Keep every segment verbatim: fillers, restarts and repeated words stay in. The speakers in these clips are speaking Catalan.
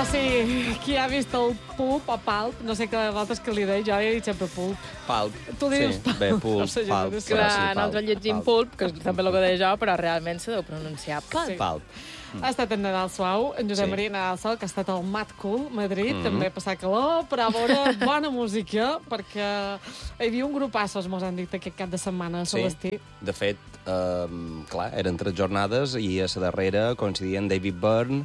Però sí, qui ha vist el pulp o palp, no sé què voltes que li deia, jo he dit sempre pulp. Palp. Tu dius sí. palp. Bé, pulp, No sé, jo palp. no sé. Però Clar, sí, nosaltres llegim pulp, que és també el que deia jo, però realment se deu pronunciar palp. Sí. Palp. Ha estat en Nadal Suau, en Josep Sí. Maria Nadal Suau, que ha estat al Mad Cool, Madrid, Mhm. també ha passat calor, però a veure, bona música, perquè hi havia un grupassos, mos han dit, aquest cap de setmana a Sí. Celestí. De fet, eh, clar, eren tres jornades i a la darrera coincidien David Byrne,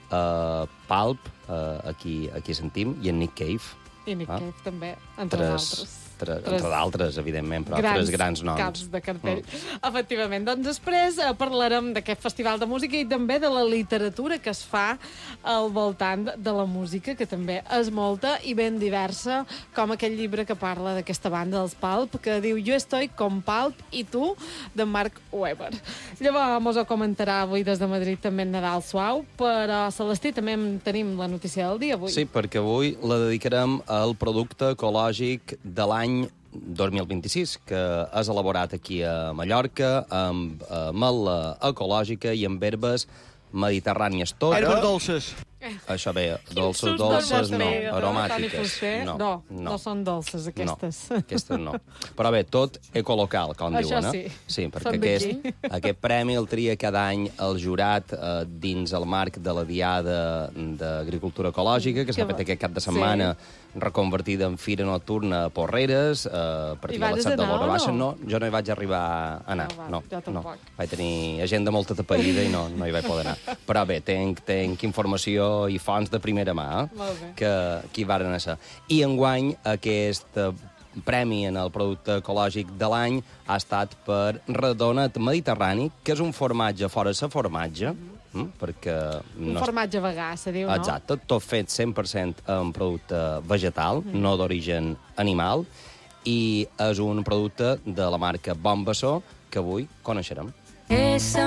eh, Palp, eh, aquí, aquí sentim, i en Nick Cave. I Nick Ah. Cave també, entre Tres, d'altres. tres, Tres entre d'altres, evidentment, però grans tres grans noms. caps de cartell. Mm. Efectivament. Doncs després eh, parlarem d'aquest festival de música i també de la literatura que es fa al voltant de la música, que també és molta i ben diversa, com aquell llibre que parla d'aquesta banda dels Palp, que diu Jo estoy con Palp i tu, de Mark Webber. Llavors, mos ho comentarà avui des de Madrid també en Nadal Suau, però Celestí també en tenim la notícia del dia avui. Sí, perquè avui la dedicarem al producte ecològic de l'any dos mil vint-i-sis, que és elaborat aquí a Mallorca, amb eh, mel ecològica i amb herbes mediterrànies. Tot, Herbes dolces. això bé, dolces, Susto, dolces, no, Toni aromàtiques. Fuster. No, no, no són dolces, aquestes. No, aquestes no. Però bé, tot ecolocal, com Això diuen, sí. eh? Sí, perquè Són aquest, d'aquí. aquest premi el tria cada any el jurat eh, dins el marc de la Diada d'Agricultura Ecològica, que s'ha Que fet bo. aquest cap de setmana, reconvertida en fira nocturna a Porreres, eh, a partir Hi de les vas set de anar l'hora o baixa. no? No, jo no hi vaig arribar a anar. No, va, No, jo no. tampoc. Vaig tenir agenda molta tapaïda i no, no hi vaig poder anar. Però bé, tenc, tenc informació i fonts de primera mà, eh, Molt bé. que, que hi varen ser. I enguany aquest eh, premi en el producte ecològic de l'any ha estat per Redonet Mediterrani, que és un formatge fora de formatge, mm -hmm. perquè... Un no formatge vegà, se diu, no? Exacte, tot fet cent per cent en producte vegetal, mm -hmm. no d'origen animal, i és un producte de la marca Bon Bessó que avui coneixerem. Esa